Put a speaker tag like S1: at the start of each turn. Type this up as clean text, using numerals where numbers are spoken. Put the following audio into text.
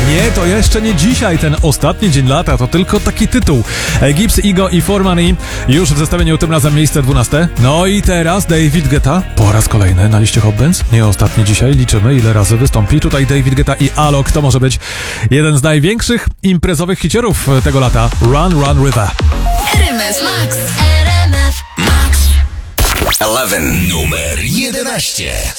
S1: Nie, to jeszcze nie dzisiaj, ten ostatni dzień lata, to tylko taki tytuł. Gibbs, Igo i Formani już w zestawieniu, tym razem miejsce 12. No i teraz David Guetta po raz kolejny na liście Hot Dance. Nie ostatni dzisiaj, liczymy ile razy wystąpi. Tutaj David Guetta i Alok, to może być jeden z największych imprezowych hicierów tego lata. Run, Run River.
S2: RMF Max. RMF Max.
S3: 11. Numer 11.